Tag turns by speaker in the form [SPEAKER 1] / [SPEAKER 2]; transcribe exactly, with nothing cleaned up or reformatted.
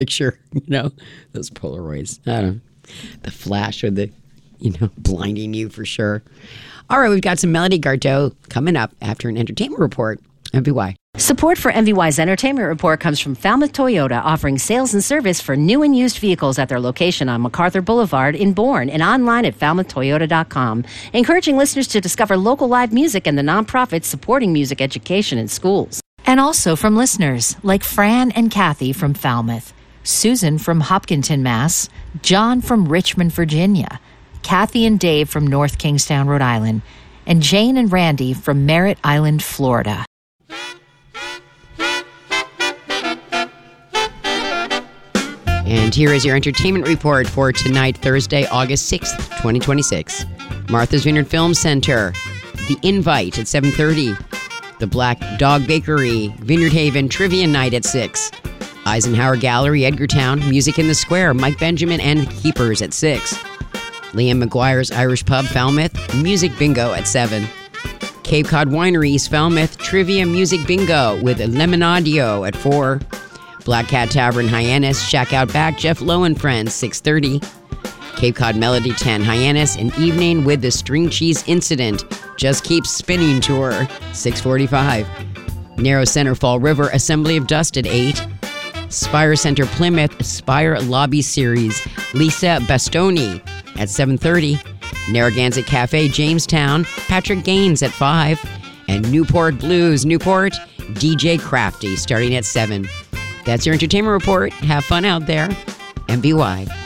[SPEAKER 1] picture, you know, those Polaroids. I don't know. The flash or the, you know, blinding you for sure. All right, we've got some Melody Gardot coming up after an entertainment report. M V Y.
[SPEAKER 2] Support for M V Y's Entertainment Report comes from Falmouth Toyota, offering sales and service for new and used vehicles at their location on MacArthur Boulevard in Bourne and online at falmouth toyota dot com, encouraging listeners to discover local live music and the nonprofits supporting music education in schools.
[SPEAKER 3] And also from listeners like Fran and Kathy from Falmouth, Susan from Hopkinton, Mass., John from Richmond, Virginia, Kathy and Dave from North Kingstown, Rhode Island, and Jane and Randy from Merritt Island, Florida.
[SPEAKER 1] And here is your entertainment report for tonight, Thursday, August sixth, twenty twenty-six. Martha's Vineyard Film Center, The Invite at seven thirty. The Black Dog Bakery, Vineyard Haven Trivia Night at six. Eisenhower Gallery, Edgartown, Music in the Square, Mike Benjamin and Keepers at six. Liam McGuire's Irish Pub, Falmouth, Music Bingo at seven. Cape Cod Winery, East Falmouth, Trivia Music Bingo with Lemonadio at four. Black Cat Tavern, Hyannis, Shack Out Back, Jeff Lowe and Friends, six thirty. Cape Cod Melody ten, Hyannis, An Evening with the String Cheese Incident, Just Keep Spinning Tour, six forty-five. Narrow Center Fall River, Assembly of Dust at eight. Spire Center Plymouth, Spire Lobby Series, Lisa Bastoni at seven thirty. Narragansett Cafe, Jamestown, Patrick Gaines at five. And Newport Blues, Newport, D J Crafty starting at seven. That's your entertainment report. Have fun out there. M B Y.